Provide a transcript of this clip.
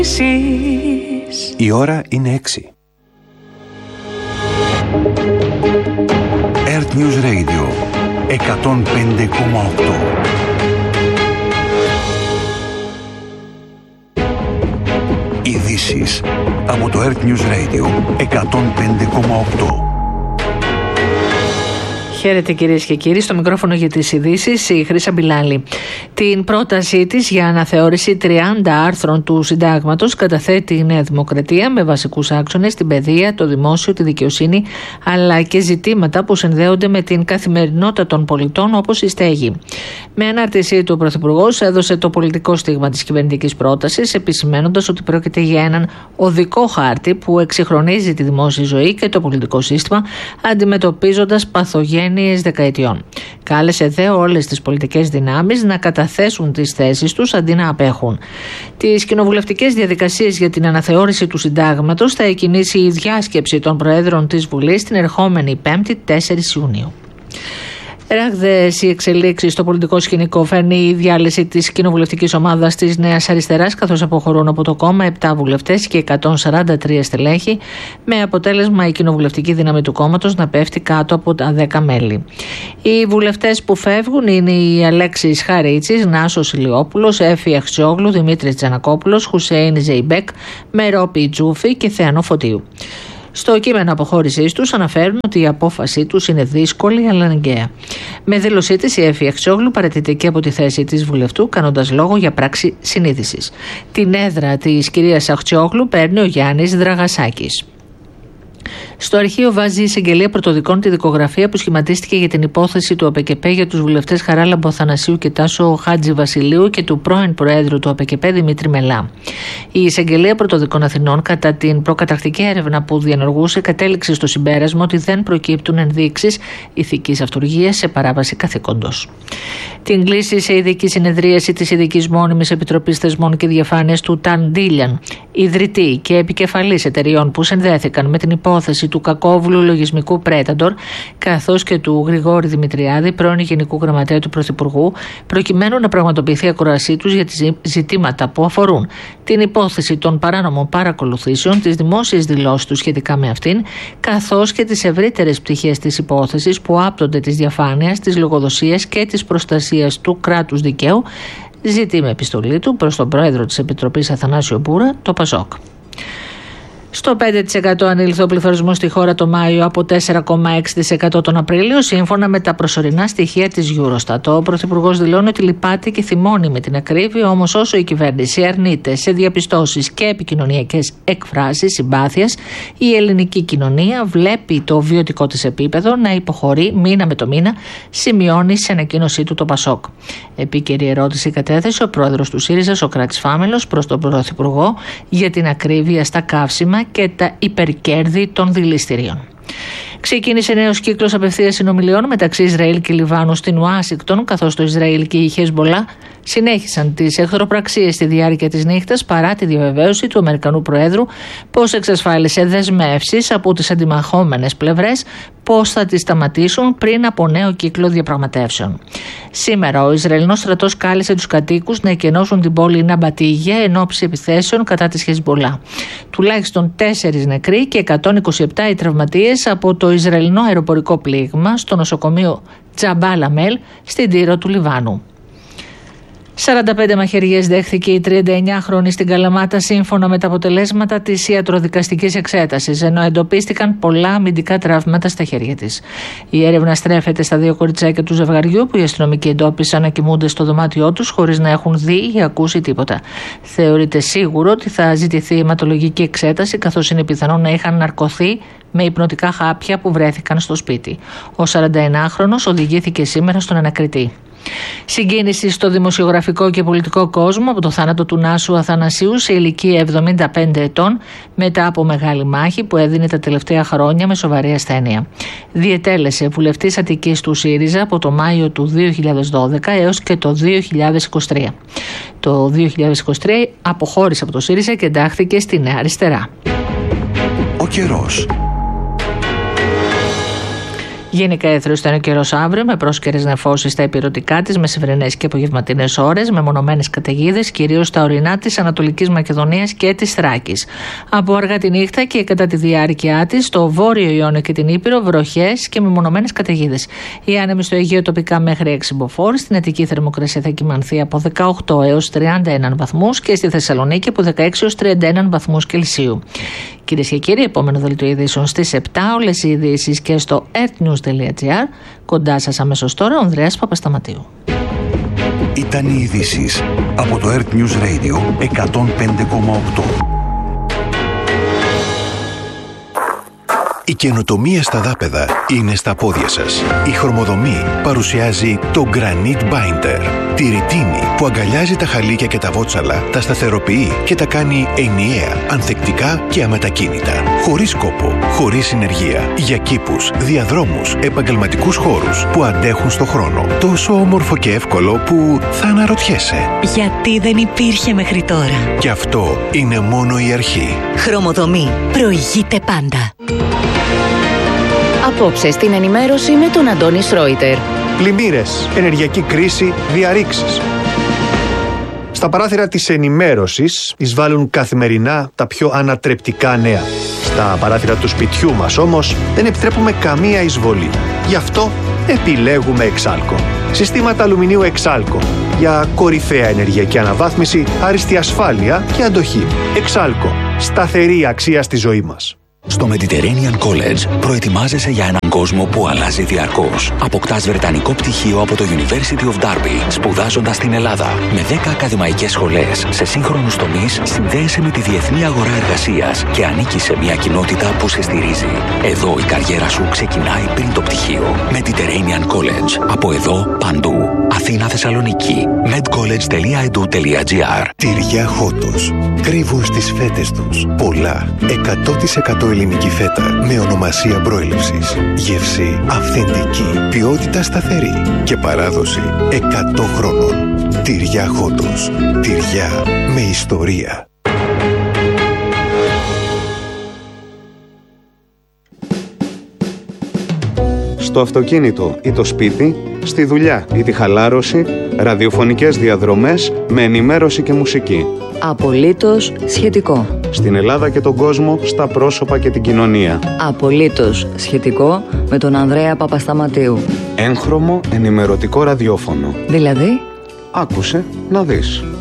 Η ώρα είναι 6. Earth News Radio 105,8. Ειδήσεις από το Earth News Radio 105,8. Χαίρετε κυρίες και κύριοι, στο μικρόφωνο για τις ειδήσεις η Χρύσα Μπιλάλη. Την πρότασή της για αναθεώρηση 30 άρθρων του Συντάγματος καταθέτει η Νέα Δημοκρατία με βασικούς άξονες την παιδεία, το δημόσιο, τη δικαιοσύνη αλλά και ζητήματα που συνδέονται με την καθημερινότητα των πολιτών όπως η στέγη. Με ανάρτησή του ο Πρωθυπουργός έδωσε το πολιτικό στίγμα της κυβερνητικής πρότασης, επισημαίνοντας ότι πρόκειται για έναν οδικό χάρτη που εξυγχρονίζει τη δημόσια ζωή και το πολιτικό σύστημα, αντιμετωπίζοντας παθογένειες δεκαετιών. Κάλεσε δε όλες τις πολιτικές δυνάμεις να καταθέσουν τις θέσεις τους αντί να απέχουν. Τις κοινοβουλευτικές διαδικασίες για την αναθεώρηση του Συντάγματος θα εκκινήσει η διάσκεψη των Προέδρων της Βουλής την ερχόμενη 5η 4 Ιουνίου. Ράγδες οι εξελίξεις στο πολιτικό σκηνικό φέρνει η διάλυση της κοινοβουλευτικής ομάδας της Νέας Αριστεράς, καθώς αποχωρούν από το κόμμα 7 βουλευτές και 143 στελέχη, με αποτέλεσμα η κοινοβουλευτική δύναμη του κόμματος να πέφτει κάτω από τα 10 μέλη. Οι βουλευτές που φεύγουν είναι οι Αλέξης Χαρίτσης, Νάσος Ηλιόπουλος, Έφη Αχτσιόγλου, Δημήτρης Τζανακόπουλος, Χουσέιν Ζεϊμπέκ, Μερόπη Τζούφη και Θεανό Φωτίου. Στο κείμενο αποχώρησής τους αναφέρουν ότι η απόφασή τους είναι δύσκολη αλλά αναγκαία. Με δήλωσή της η Έφη Αχτσιόγλου παραιτείται και από τη θέση της βουλευτού, κάνοντας λόγο για πράξη συνείδησης. Την έδρα της κυρίας Αχτσιόγλου παίρνει ο Γιάννης Δραγασάκης. Στο αρχείο βάζει η εισαγγελία πρωτοδικών τη δικογραφία που σχηματίστηκε για την υπόθεση του ΑΠΚΠ για τους βουλευτές Χαράλαμπο Αθανασίου και Τάσο Χάτζη Βασιλείου και του πρώην Προέδρου του ΑΠΚΠ Δημήτρη Μελά. Η εισαγγελία πρωτοδικών Αθηνών, κατά την προκαταρκτική έρευνα που διενεργούσε, κατέληξε στο συμπέρασμα ότι δεν προκύπτουν ενδείξεις ηθικής αυτουργίας σε παράβαση καθήκοντος. Την κλήση σε ειδική συνεδρίαση της Ειδικής Μόνιμης Επιτροπής Θεσμών και Διαφάνειας του Ταν Ντίλιαν, ιδρυτή και επικεφαλής εταιριών που συνδέθηκαν με την υπόθεση του κακόβουλου λογισμικού Πρέταντορ, καθώς και του Γρηγόρη Δημητριάδη, πρώην Γενικού Γραμματέα του Πρωθυπουργού, προκειμένου να πραγματοποιηθεί ακροασή τους για τις ζητήματα που αφορούν την υπόθεση των παράνομων παρακολουθήσεων, τις δημόσιες δηλώσεις τους σχετικά με αυτήν, καθώς και τις ευρύτερες πτυχές της υπόθεσης που άπτονται της διαφάνειας, της λογοδοσίας και της προστασίας του κράτους δικαίου, ζητεί με επιστολή του προς τον Πρόεδρο της Επιτροπής Αθανάσιο Μπούρα, το ΠΑΣΟΚ. Στο 5% ανήλθε ο πληθωρισμός στη χώρα το Μάιο από 4,6% τον Απρίλιο, σύμφωνα με τα προσωρινά στοιχεία της Eurostat. Ο Πρωθυπουργός δηλώνει ότι λυπάται και θυμώνει με την ακρίβεια, όμως όσο η κυβέρνηση αρνείται σε διαπιστώσεις και επικοινωνιακές εκφράσεις συμπάθειας, η ελληνική κοινωνία βλέπει το βιωτικό της επίπεδο να υποχωρεί μήνα με το μήνα, σημειώνει σε ανακοίνωσή του το ΠΑΣΟΚ. Επίκαιρη ερώτηση κατέθεσε ο πρόεδρος του ΣΥΡΙΖΑ, Σωκράτης Φάμελος, προς τον Πρωθυπουργό για την ακρίβεια στα καύσιμα και τα υπερκέρδη των δηληστηρίων. Ξεκίνησε νέος κύκλος απευθείας συνομιλιών μεταξύ Ισραήλ και Λιβάνου στην Ουάσιγκτον, καθώς το Ισραήλ και η Χεσμπολά συνέχισαν τις εχθροπραξίες στη διάρκεια της νύχτας, παρά τη διαβεβαίωση του Αμερικανού Προέδρου πως εξασφάλισε δεσμεύσεις από τις αντιμαχόμενες πλευρές πως θα τις σταματήσουν πριν από νέο κύκλο διαπραγματεύσεων. Σήμερα ο Ισραηλινός στρατός κάλεσε τους κατοίκους να εκενώσουν την πόλη Ναμπατίγια εν ώψη επιθέσεων κατά της Χεσμπολά. Τουλάχιστον 4 νεκροί και 127 οι τραυματίες από το Ισραηλινό αεροπορικό πλήγμα στο νοσοκομείο Τζαμπάλ Αμέλ στην Τύρο του Λιβάνου. 45 μαχαιριές δέχθηκε η 39χρονη στην Καλαμάτα, σύμφωνα με τα αποτελέσματα της ιατροδικαστικής εξέτασης, ενώ εντοπίστηκαν πολλά αμυντικά τραύματα στα χέρια της. Η έρευνα στρέφεται στα 2 κοριτσάκια του ζευγαριού που οι αστυνομικοί εντόπισαν να κοιμούνται στο δωμάτιό τους χωρίς να έχουν δει ή ακούσει τίποτα. Θεωρείται σίγουρο ότι θα ζητηθεί αιματολογική εξέταση, καθώς είναι πιθανό να είχαν ναρκωθεί με υπνοτικά χάπια που βρέθηκαν στο σπίτι. Ο 41χρονος οδηγήθηκε σήμερα στον ανακριτή. Συγκίνηση στο δημοσιογραφικό και πολιτικό κόσμο από το θάνατο του Νάσου Αθανασίου σε ηλικία 75 ετών, μετά από μεγάλη μάχη που έδινε τα τελευταία χρόνια με σοβαρή ασθένεια. Διετέλεσε βουλευτής Αττικής του ΣΥΡΙΖΑ από το Μάιο του 2012 έως και το 2023. Το 2023 αποχώρησε από το ΣΥΡΙΖΑ και εντάχθηκε στη Νέα Αριστερά. Ο καιρός. Γενικά έθριος θα είναι ο καιρός αύριο, με πρόσκαιρες νεφώσεις στα ηπειρωτικά της μεσημβρινές και απογευματινές ώρες, με μονομένες καταιγίδες κυρίως στα ορεινά της Ανατολικής Μακεδονίας και της Θράκης. Από αργά τη νύχτα και κατά τη διάρκεια της, στο βόρειο Ιόνιο και την Ήπειρο, βροχές και με μονομένες καταιγίδες. Οι άνεμοι στο Αιγαίο τοπικά μέχρι 6 μποφόρ, στην Αττική θερμοκρασία θα κυμανθεί από 18 έως 31 βαθμούς και στη Θεσσαλονίκη από 16 έως 31 βαθμούς Κελσίου. Κυρίες και κύριοι, επόμενο δελτίο ειδήσεων στις 7, όλες οι ειδήσεις και στο earthnews.gr. Κοντά σας αμέσως τώρα ο Ανδρέας Παπασταματίου. Ήταν οι ειδήσεις από το Earth News Radio 105,8. Η καινοτομία στα δάπεδα είναι στα πόδια σας. Η Χρωμοδομή παρουσιάζει το Granite Binder. Τη ρητίνη που αγκαλιάζει τα χαλίκια και τα βότσαλα, τα σταθεροποιεί και τα κάνει ενιαία, ανθεκτικά και αμετακίνητα. Χωρίς κόπο, χωρίς συνεργεία. Για κήπους, διαδρόμους, επαγγελματικούς χώρους που αντέχουν στο χρόνο. Τόσο όμορφο και εύκολο που θα αναρωτιέσαι. Γιατί δεν υπήρχε μέχρι τώρα. Και αυτό είναι μόνο η αρχή. Χρωμοδομή. Προηγείται πάντα. Απόψε στην ενημέρωση με τον Αντώνη Σρόιτερ. Πλημμύρες, ενεργειακή κρίση, διαρρήξεις. Στα παράθυρα της ενημέρωσης εισβάλλουν καθημερινά τα πιο ανατρεπτικά νέα. Στα παράθυρα του σπιτιού μας όμως δεν επιτρέπουμε καμία εισβολή. Γι' αυτό επιλέγουμε Εξάλκο. Συστήματα αλουμινίου Εξάλκο για κορυφαία ενεργειακή αναβάθμιση, άριστη ασφάλεια και αντοχή. Εξάλκο. Σταθερή αξία στη ζωή μας. Στο Mediterranean College προετοιμάζεσαι για έναν κόσμο που αλλάζει διαρκώς. Αποκτάς βρετανικό πτυχίο από το University of Derby, σπουδάζοντας στην Ελλάδα. Με 10 ακαδημαϊκές σχολές σε σύγχρονους τομείς, συνδέεσαι με τη διεθνή αγορά εργασίας και ανήκεις σε μια κοινότητα που σε στηρίζει. Εδώ η καριέρα σου ξεκινάει πριν το πτυχίο. Mediterranean College. Από εδώ παντού. Αθήνα, Θεσσαλονίκη. medcollege.edu.gr. Τυριά Χότος. Κρύβουν στις φέτες τους πολλά 100% ελληνική φέτα με ονομασία προέλευσης. Γεύση αυθεντική, ποιότητα σταθερή και παράδοση 100 χρόνων. Τυριά Χότος. Τυριά με ιστορία. Στο αυτοκίνητο ή το σπίτι, στη δουλειά ή τη χαλάρωση, ραδιοφωνικές διαδρομές με ενημέρωση και μουσική. Απολύτως σχετικό. Στην Ελλάδα και τον κόσμο, στα πρόσωπα και την κοινωνία. Απολύτως σχετικό με τον Ανδρέα Παπασταματίου. Έγχρωμο ενημερωτικό ραδιόφωνο. Δηλαδή, άκουσε να δεις.